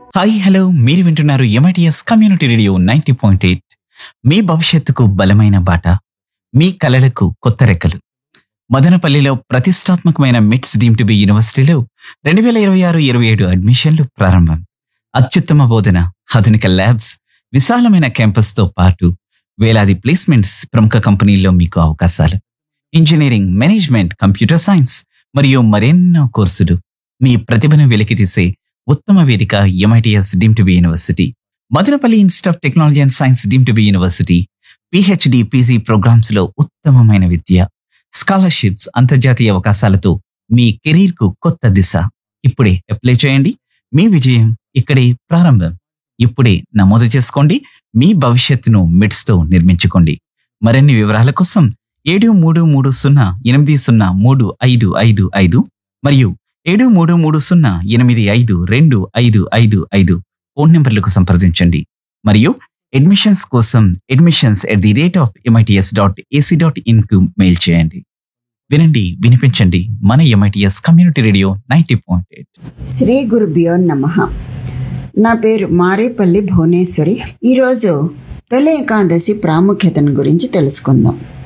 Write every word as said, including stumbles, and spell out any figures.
Hi hello మీరు వింటున్నారు MITS community radio ninety point eight. మీ భవిష్యత్తుకు బలమైన బాట, మీ కలలకు కొత్త రెక్కలు. మదనపల్లిలో ప్రతిష్టాత్మకమైన మిట్స్ డీమ్ టు బి యూనివర్సిటీలో రెండు వేల ఇరవై ఆరు ఇరవై ఏడు అడ్మిషన్లు ప్రారంభం. అత్యుత్తమ బోధన, ఆధునిక ల్యాబ్స్, విశాలమైన క్యాంపస్తో పాటు వేలాది ప్లేస్మెంట్స్, ప్రముఖ కంపెనీల్లో మీకు అవకాశాలు. ఇంజనీరింగ్, మేనేజ్మెంట్, కంప్యూటర్ సైన్స్ మరియు మరెన్నో కోర్సులు. మీ ప్రతిభను వెలికితీసే ఉత్తమ వేదిక MITS deem to be university. Madanapalle institute of technology and science deem to be university. PhD, PG programmes లో ఉత్తమమైన విద్య, స్కాలర్షిప్స్, అంతర్జాతీయ అవకాశాలతో మీ కెరీర్ కు కొత్త దిశ. ఇప్పుడే అప్లై చేయండి. మీ విజయం ఇక్కడే ప్రారంభం. ఇప్పుడే నమోదు చేసుకోండి. మీ భవిష్యత్తును మిడ్స్ తో నిర్మించుకోండి. మరిన్ని వివరాల కోసం ఏడు మూడు మూడు సున్నా ఎనిమిది సున్నా మూడు ఐదు ఐదు ఐదు మరియు ఏడు మూడు మూడు సున్నా ఎనిమిది ఐదు రెండు ఐదు ఐదు ఐదు ఫోన్ నెంబర్లకు సంప్రదించండి. మరియు అడ్మిషన్స్ కోసం admissions at the rate of MITS dot AC dot in కు మెయిల్ చేయండి. వినండి, వినిపించండి. మన MITS community radio ninety point eight. Shri గురుభ్యో నమః. నా పేరు మారేపల్లి భువనేశ్వరి. ఈరోజు తొలి ఏకాదశి ప్రాముఖ్యతను గురించి తెలుసుకుందాం.